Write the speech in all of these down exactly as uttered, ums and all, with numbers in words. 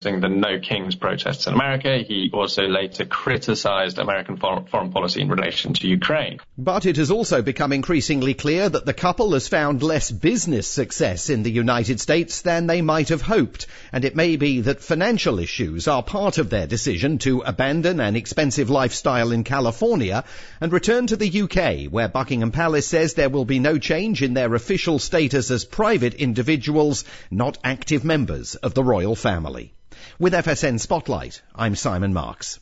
the No Kings protests in America. He also later criticized American foreign policy in relation to Ukraine. But it has also become increasingly clear that the couple has found less business success in the United States than they might have hoped, and it may be that financial issues are part of their decision to abandon an expensive lifestyle in California and return to the U K, where Buckingham Palace says there will be no change in their official status as private individuals, not active members of the royal family. With F S N Spotlight, I'm Simon Marks.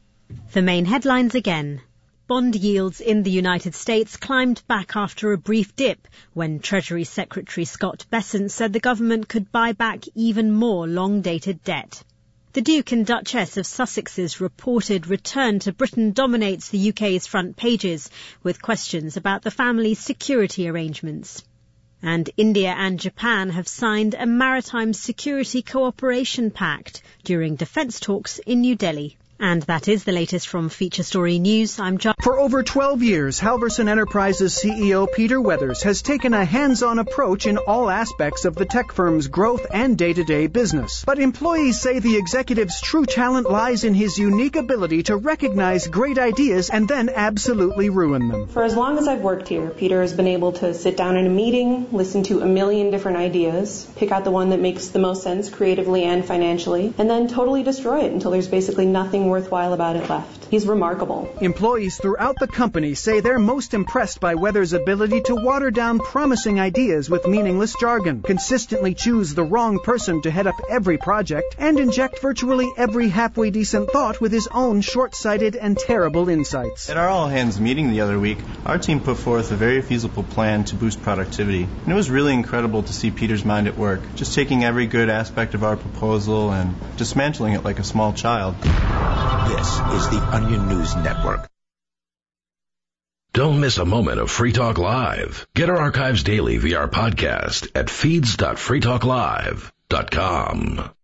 The main headlines again. Bond yields in the United States climbed back after a brief dip when Treasury Secretary Scott Bessent said the government could buy back even more long-dated debt. The Duke and Duchess of Sussex's reported return to Britain dominates the U K's front pages, with questions about the family's security arrangements. And India and Japan have signed a maritime security cooperation pact during defence talks in New Delhi. And that is the latest from Feature Story News. I'm John. For over twelve years, Halverson Enterprises C E O Peter Weathers has taken a hands-on approach in all aspects of the tech firm's growth and day-to-day business. But employees say the executive's true talent lies in his unique ability to recognize great ideas and then absolutely ruin them. For as long as I've worked here, Peter has been able to sit down in a meeting, listen to a million different ideas, pick out the one that makes the most sense creatively and financially, and then totally destroy it until there's basically nothing worthwhile about it left. He's remarkable. Employees throughout the company say they're most impressed by Weathers' ability to water down promising ideas with meaningless jargon, consistently choose the wrong person to head up every project, and inject virtually every halfway decent thought with his own short-sighted and terrible insights. At our all-hands meeting the other week, our team put forth a very feasible plan to boost productivity. And it was really incredible to see Peter's mind at work, just taking every good aspect of our proposal and dismantling it like a small child. This is the Onion News Network. Don't miss a moment of Free Talk Live. Get our archives daily via our podcast at feeds dot free talk live dot com.